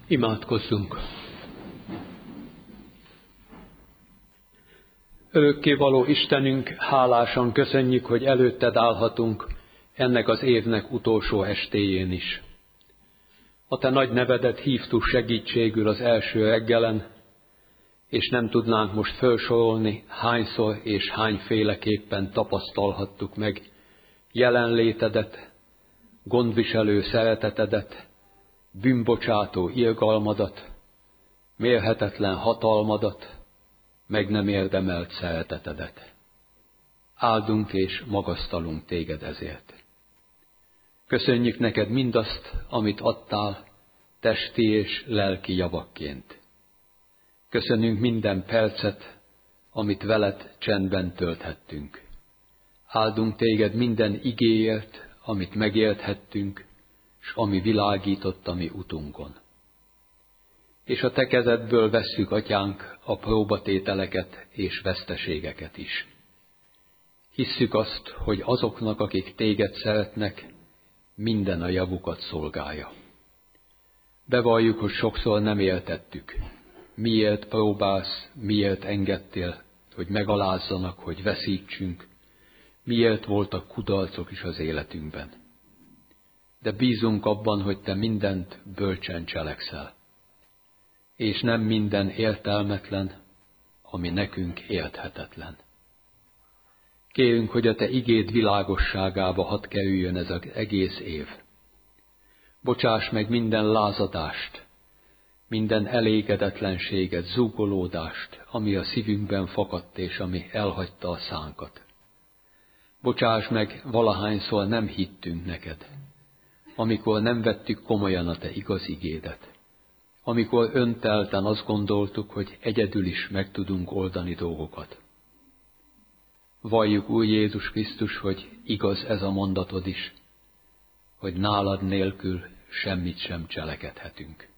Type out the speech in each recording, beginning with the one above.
Imádkozzunk! Örökkévaló Istenünk, hálásan köszönjük, hogy előtted állhatunk ennek az évnek utolsó estéjén is. A te nagy nevedet hívtuk segítségül az első reggelen, és nem tudnánk most felsorolni, hányszor és hányféleképpen tapasztalhattuk meg jelenlétedet, gondviselő szeretetedet, bűnbocsátó irgalmadat, mérhetetlen hatalmadat, meg nem érdemelt szeretetedet. Áldunk és magasztalunk téged ezért. Köszönjük neked mindazt, amit adtál, testi és lelki javakként. Köszönjük minden percet, amit veled csendben tölthettünk. Áldunk téged minden igéért, amit megélthettünk, s ami világított a mi utunkon. És a te kezedből vesszük, atyánk, a próbatételeket és veszteségeket is. Hisszük azt, hogy azoknak, akik téged szeretnek, minden a javukat szolgálja. Bevalljuk, hogy sokszor nem értettük. Miért próbálsz, miért engedtél, hogy megalázzanak, hogy veszítsünk, miért voltak kudarcok is az életünkben. De bízunk abban, hogy te mindent bölcsen cselekszel, és nem minden értelmetlen, ami nekünk érthetetlen. Kérünk, hogy a te igéd világosságába hadd kerüljön ez az egész év. Bocsáss meg minden lázadást, minden elégedetlenséget, zúgolódást, ami a szívünkben fakadt és ami elhagyta a szánkat. Bocsáss meg, valahányszor nem hittünk neked, amikor nem vettük komolyan a te igaz igédet, amikor öntelten azt gondoltuk, hogy egyedül is meg tudunk oldani dolgokat. Valljuk, Úr Jézus Krisztus, hogy igaz ez a mondatod is, hogy nálad nélkül semmit sem cselekedhetünk.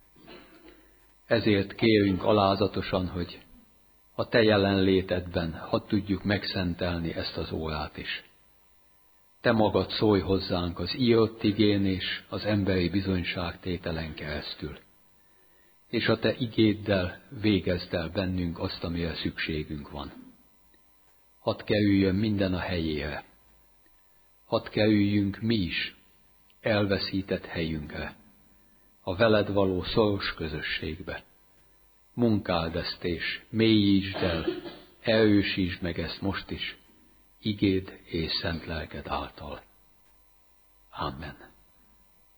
Ezért kérünk alázatosan, hogy a te jelenlétedben hadd tudjuk megszentelni ezt az órát is. Te magad szólj hozzánk az írott igén és az emberi bizonyságtételen keresztül, és a te igéddel végezd el bennünk azt, amire szükségünk van. Hadd kerüljön minden a helyére. Hadd kerüljünk mi is elveszített helyünkre, a veled való szoros közösségbe. Munkáld ezt és mélyítsd el, erősítsd meg ezt most is, igéd és szent lelked által. Amen.